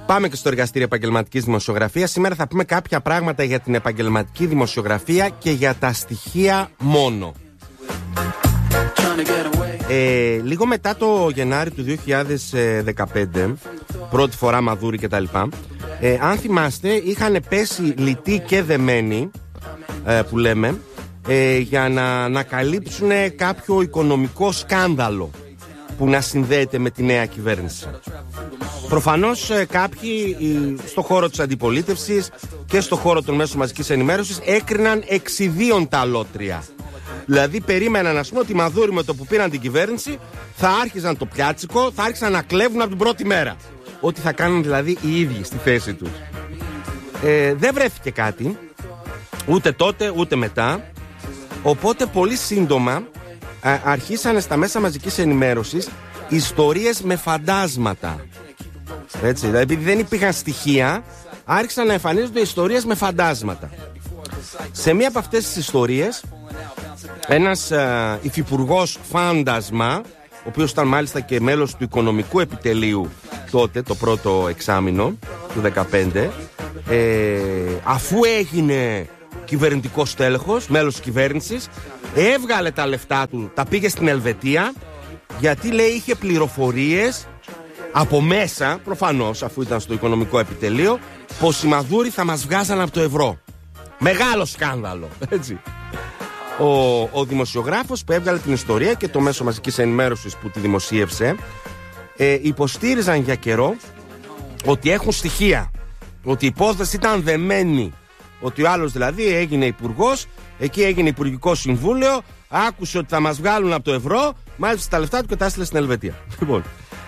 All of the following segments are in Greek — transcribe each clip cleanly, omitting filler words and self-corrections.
Πάμε και στο εργαστήριο επαγγελματικής δημοσιογραφίας. Σήμερα θα πούμε κάποια πράγματα για την επαγγελματική δημοσιογραφία και για τα στοιχεία μόνο. Λίγο μετά το Γενάρη του 2015, πρώτη φορά Μαδούρη κτλ. Αν θυμάστε, είχαν πέσει λιτοί και δεμένοι, που λέμε, για να ανακαλύψουν κάποιο οικονομικό σκάνδαλο που να συνδέεται με τη νέα κυβέρνηση. Προφανώς κάποιοι στο χώρο της αντιπολίτευσης και στο χώρο των μέσων μαζικής ενημέρωσης έκριναν εξιδίων τα αλότρια. Δηλαδή περίμεναν να πούμε ότι οι Μαδούροι με το που πήραν την κυβέρνηση θα άρχιζαν το πιάτσικο, θα άρχισαν να κλέβουν από την πρώτη μέρα. Ό,τι θα κάνουν δηλαδή οι ίδιοι στη θέση τους. Δεν βρέθηκε κάτι, ούτε τότε ούτε μετά. Οπότε πολύ σύντομα αρχίσανε στα μέσα μαζικής ενημέρωσης ιστορίες με φαντάσματα. Έτσι, δηλαδή επειδή δεν υπήρχαν στοιχεία, άρχισαν να εμφανίζονται ιστορίες με φαντάσματα. Σε μία από αυτές τις ιστορίες, ένας υφυπουργός φάντασμα, ο οποίος ήταν μάλιστα και μέλος του οικονομικού επιτελείου τότε, το πρώτο εξάμηνο του 2015, αφού έγινε κυβερνητικός τέλεχος, μέλος της κυβέρνησης, έβγαλε τα λεφτά του, τα πήγε στην Ελβετία, γιατί λέει είχε πληροφορίες από μέσα, προφανώς αφού ήταν στο οικονομικό επιτελείο, πως οι Μαδούροι θα μας βγάζαν από το ευρώ. Μεγάλο σκάνδαλο, έτσι. Ο δημοσιογράφος που έβγαλε την ιστορία και το μέσο μαζικής ενημέρωσης που τη δημοσίευσε υποστήριζαν για καιρό ότι έχουν στοιχεία, ότι η υπόθεση ήταν δεμένη, ότι ο άλλος δηλαδή έγινε υπουργός, εκεί έγινε υπουργικό συμβούλιο, άκουσε ότι θα μας βγάλουν από το ευρώ, μάλιστα τα λεφτά του και τα έστειλε στην Ελβετία. Λοιπόν,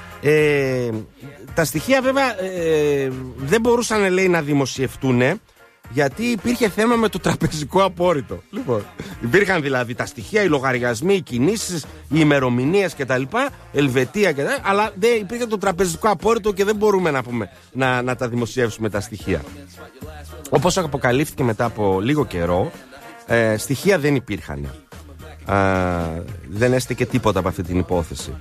τα στοιχεία βέβαια δεν μπορούσαν, λέει, να δημοσιευτούν, γιατί υπήρχε θέμα με το τραπεζικό απόρριτο. Λοιπόν, υπήρχαν δηλαδή τα στοιχεία, οι λογαριασμοί, οι κινήσεις, οι ημερομηνίες κτλ. Ελβετία κτλ. Αλλά δεν υπήρχε το τραπεζικό απόρριτο και δεν μπορούμε να πούμε να τα δημοσιεύσουμε τα στοιχεία. Όπως αποκαλύφθηκε μετά από λίγο καιρό, στοιχεία δεν υπήρχαν. Δεν έστεκε τίποτα από αυτή την υπόθεση.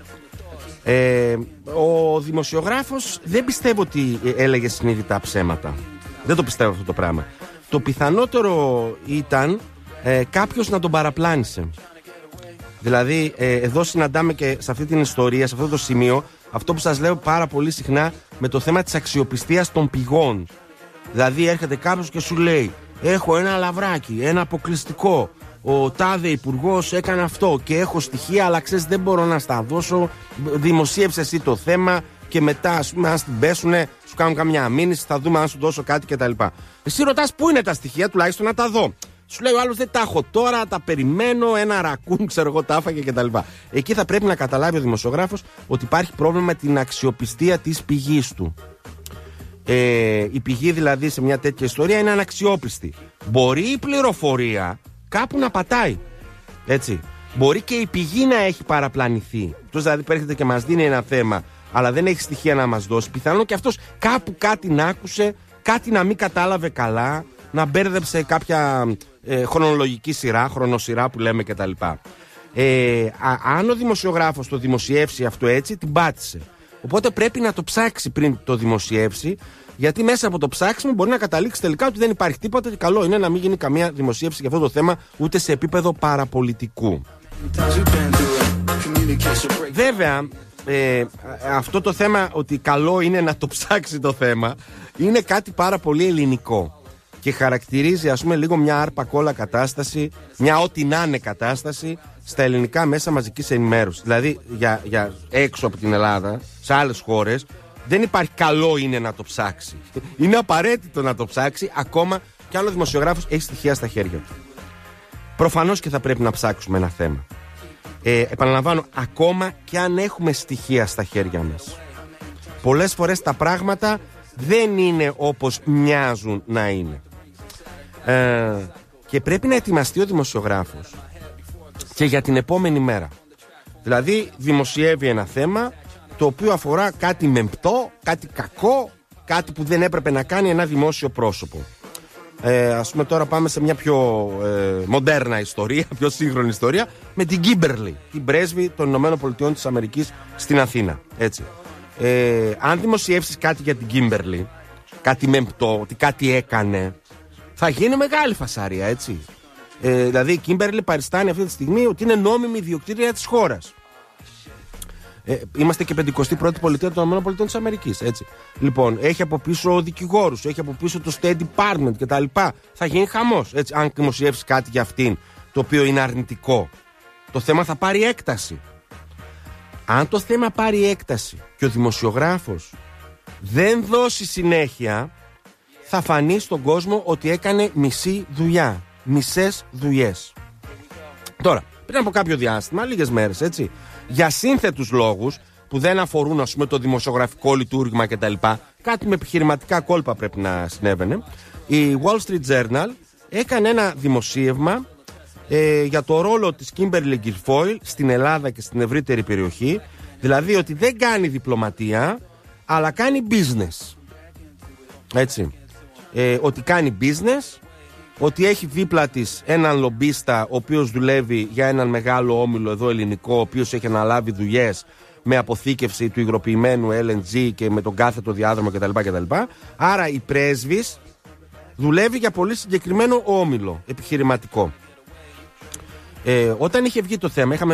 Ο δημοσιογράφος δεν πιστεύω ότι έλεγε συνείδητα ψέματα. Δεν το πιστεύω αυτό το πράγμα. Το πιθανότερο ήταν κάποιος να τον παραπλάνησε. Δηλαδή εδώ συναντάμε και σε αυτή την ιστορία, σε αυτό το σημείο, αυτό που σας λέω πάρα πολύ συχνά με το θέμα της αξιοπιστίας των πηγών. Δηλαδή έρχεται κάποιος και σου λέει: έχω ένα λαβράκι, ένα αποκλειστικό, ο τάδε υπουργός έκανε αυτό και έχω στοιχεία, αλλά ξέρεις δεν μπορώ να στα δώσω, δημοσίευσε εσύ το θέμα και μετά ας πούμε αν την πέσουνε σου κάνουν καμιά μήνυση, θα δούμε αν σου δώσω κάτι κτλ. Εσύ ρωτάς πού είναι τα στοιχεία, τουλάχιστον να τα δω. Σου λέει ο άλλος: δεν τα έχω τώρα, τα περιμένω, ένα ρακούν ξέρω εγώ τα άφαγε κτλ. Εκεί θα πρέπει να καταλάβει ο δημοσιογράφος ότι υπάρχει πρόβλημα με την αξιοπιστία της πηγής του. Η πηγή δηλαδή σε μια τέτοια ιστορία είναι αναξιόπιστη. Μπορεί η πληροφορία κάπου να πατάει. Έτσι. Μπορεί και η πηγή να έχει παραπλανηθεί. Αυτός δηλαδή που έρχεται και μας δίνει ένα θέμα, αλλά δεν έχει στοιχεία να μας δώσει. Πιθανόν και αυτός κάπου κάτι να άκουσε, κάτι να μην κατάλαβε καλά, να μπέρδεψε κάποια χρονολογική σειρά, χρονοσειρά που λέμε κτλ. Αν ο δημοσιογράφος το δημοσιεύσει αυτό έτσι, την πάτησε. Οπότε πρέπει να το ψάξει πριν το δημοσιεύσει, γιατί μέσα από το ψάξιμο μπορεί να καταλήξει τελικά ότι δεν υπάρχει τίποτα και καλό είναι να μην γίνει καμία δημοσίευση για αυτό το θέμα ούτε σε επίπεδο παραπολιτικού. Βέβαια, αυτό το θέμα ότι καλό είναι να το ψάξει το θέμα είναι κάτι πάρα πολύ ελληνικό και χαρακτηρίζει ας πούμε λίγο μια άρπα κόλλα κατάσταση, μια ό,τι να είναι κατάσταση στα ελληνικά μέσα μαζικής ενημέρωσης. Δηλαδή για έξω από την Ελλάδα, σε άλλες χώρες δεν υπάρχει καλό είναι να το ψάξει. Είναι απαραίτητο να το ψάξει ακόμα και αν ο δημοσιογράφος έχει στοιχεία στα χέρια του. Προφανώς και θα πρέπει να ψάξουμε ένα θέμα. Επαναλαμβάνω, ακόμα και αν έχουμε στοιχεία στα χέρια μας, πολλές φορές τα πράγματα δεν είναι όπως μοιάζουν να είναι. Και πρέπει να ετοιμαστεί ο δημοσιογράφος και για την επόμενη μέρα. Δηλαδή δημοσιεύει ένα θέμα το οποίο αφορά κάτι μεμπτό, κάτι κακό, κάτι που δεν έπρεπε να κάνει ένα δημόσιο πρόσωπο. Ας πούμε τώρα πάμε σε μια πιο μοντέρνα ιστορία, πιο σύγχρονη ιστορία, με την Κίμπερλι, την πρέσβη των Ηνωμένων Πολιτειών της Αμερικής στην Αθήνα. Έτσι. αν δημοσιεύσεις κάτι για την Κίμπερλι, κάτι μεμπτό, ότι κάτι έκανε, θα γίνει μεγάλη φασαρία, έτσι. Δηλαδή η Κίμπερλι παριστάνει αυτή τη στιγμή ότι είναι νόμιμη ιδιοκτήτρια της χώρας. Είμαστε και 51η πολιτεία των ΗΠΑ, έτσι. Λοιπόν, έχει από πίσω δικηγόρους, έχει από πίσω το State Department κτλ. Θα γίνει χαμός, έτσι, αν δημοσιεύσει κάτι για αυτήν το οποίο είναι αρνητικό. Το θέμα θα πάρει έκταση. Αν το θέμα πάρει έκταση και ο δημοσιογράφος δεν δώσει συνέχεια, θα φανεί στον κόσμο ότι έκανε μισή δουλειά, μισές δουλειές. Τώρα, πριν από κάποιο διάστημα, λίγες μέρες, έτσι, για σύνθετους λόγους που δεν αφορούν, ας πούμε, το δημοσιογραφικό λειτουργήμα κτλ., κάτι με επιχειρηματικά κόλπα πρέπει να συνέβαινε, η Wall Street Journal έκανε ένα δημοσίευμα για το ρόλο της Kimberly Guilfoyle στην Ελλάδα και στην ευρύτερη περιοχή, δηλαδή ότι δεν κάνει διπλωματία αλλά κάνει business, έτσι, ότι κάνει business, ότι έχει δίπλα της έναν λομπίστα ο οποίος δουλεύει για έναν μεγάλο όμιλο εδώ ελληνικό, ο οποίος έχει αναλάβει δουλειές με αποθήκευση του υγροποιημένου LNG και με τον κάθετο διάδρομο κτλ. Άρα η πρέσβης δουλεύει για πολύ συγκεκριμένο όμιλο επιχειρηματικό. Όταν είχε βγει το θέμα, είχαμε